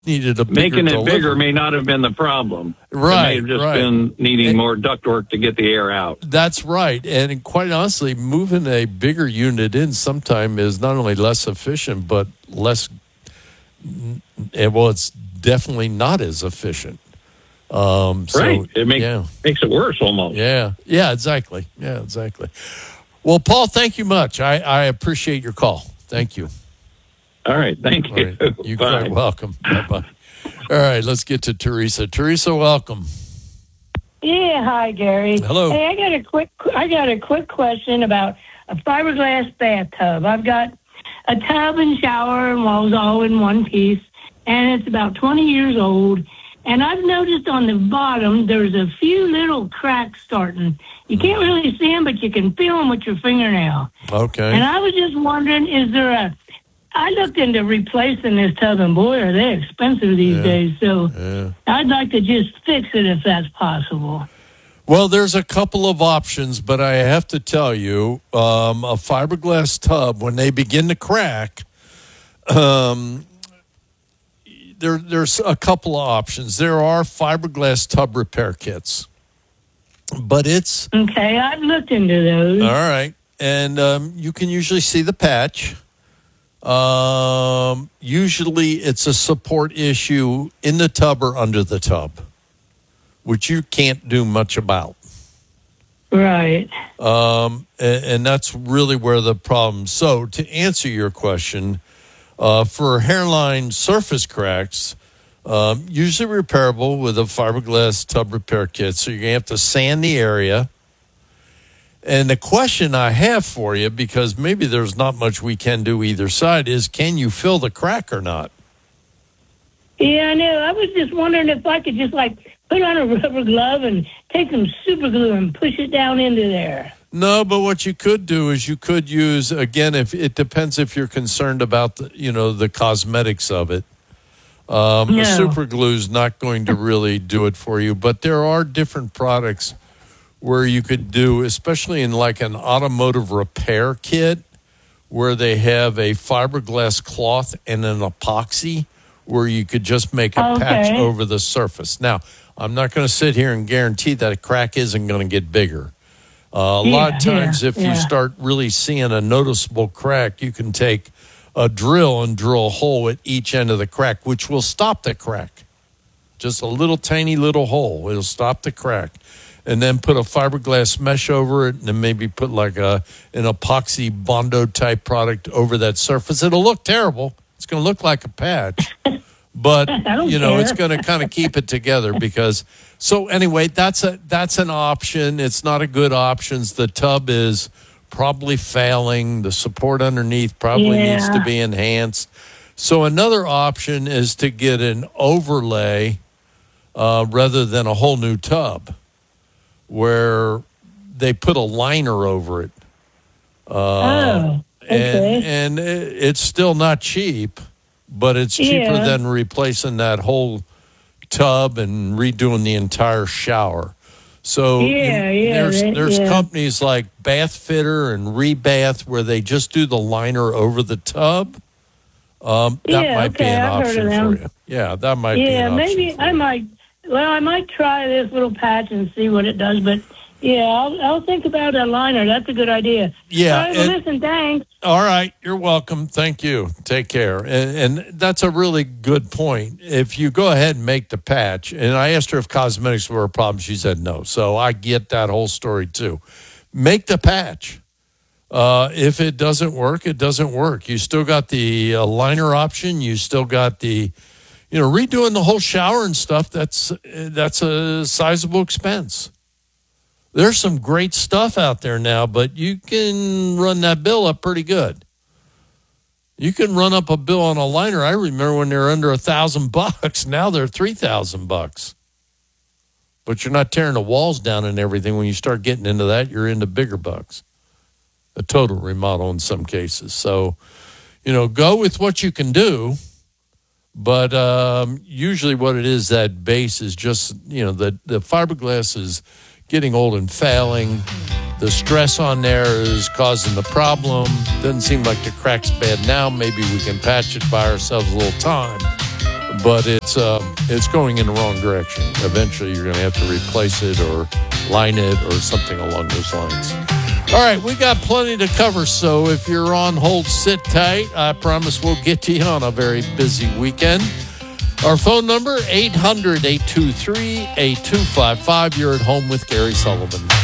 needed a bigger Making it delivery. bigger may not have been the problem. Right, It may have just right. been needing more ductwork to get the air out. That's right. And quite honestly, moving a bigger unit in sometime is not only less efficient, but less, well, it's definitely not as efficient. Right. It makes it worse almost. Yeah, exactly. Yeah, exactly. Well, Paul, thank you much. I appreciate your call. Thank you. All right. Thank you. All right. You're quite welcome. Bye-bye. All right, let's get to Teresa. Teresa, welcome. Yeah, hi, Gary. Hello. Hey, I got a quick question about a fiberglass bathtub. I've got a tub and shower and walls all in one piece, and it's about 20 years old. And I've noticed on the bottom there's a few little cracks starting. You can't really see them, but you can feel them with your fingernail. Okay. And I was just wondering, I looked into replacing this tub, and boy, are they expensive these days. So I'd like to just fix it if that's possible. Well, there's a couple of options, but I have to tell you, a fiberglass tub, when they begin to crack, there's a couple of options. There are fiberglass tub repair kits, but it's... Okay, I've looked into those. All right. And you can usually see the patch. Usually it's a support issue in the tub or under the tub, which you can't do much about. Right. And that's really where the problem. So to answer your question, for hairline surface cracks, usually repairable with a fiberglass tub repair kit. So you're going to have to sand the area. And the question I have for you, because maybe there's not much we can do either side, is can you fill the crack or not? Yeah, I know. I was just wondering if I could just, put on a rubber glove and take some super glue and push it down into there. No, but what you could do is you could use, again, if it depends if you're concerned about the cosmetics of it. The super glue is not going to really do it for you, but there are different products where you could do, especially in an automotive repair kit, where they have a fiberglass cloth and an epoxy, where you could just make a patch over the surface. Now, I'm not going to sit here and guarantee that a crack isn't going to get bigger. A lot of times, if you start really seeing a noticeable crack, you can take a drill and drill a hole at each end of the crack, which will stop the crack. Just a little tiny little hole. It'll stop the crack. And then put a fiberglass mesh over it, and then maybe put an epoxy Bondo type product over that surface. It'll look terrible. It's going to look like a patch. But, it's going to kind of keep it together because... So anyway, that's an option. It's not a good option. The tub is probably failing. The support underneath probably needs to be enhanced. So another option is to get an overlay rather than a whole new tub, where they put a liner over it. And it's still not cheap, but it's cheaper than replacing that whole tub and redoing the entire shower. So there's companies like Bath Fitter and Rebath where they just do the liner over the tub. That might be an option for you. Yeah, that might be an option. Yeah, maybe I might try this little patch and see what it does, but I'll think about a liner. That's a good idea. Yeah. All right, well, listen, thanks. All right, you're welcome. Thank you. Take care. And that's a really good point. If you go ahead and make the patch, and I asked her if cosmetics were a problem, she said no. So I get that whole story too. Make the patch. If it doesn't work, it doesn't work. You still got the liner option. You still got the, redoing the whole shower and stuff. That's a sizable expense. There's some great stuff out there now, but you can run that bill up pretty good. You can run up a bill on a liner. I remember when they were under $1,000. Now they're $3,000. But you're not tearing the walls down and everything. When you start getting into that, you're into bigger bucks. A total remodel in some cases. So, go with what you can do. But usually what it is, that base is just, the fiberglass is getting old and failing. The stress on there is causing the problem. Doesn't seem like the crack's bad now. Maybe we can patch it by ourselves a little time. but it's going in the wrong direction. Eventually, you're going to have to replace it or line it or something along those lines. All right, we got plenty to cover, so if you're on hold, sit tight. I promise we'll get to you on a very busy weekend. Our phone number, 800-823-8255. You're at home with Gary Sullivan.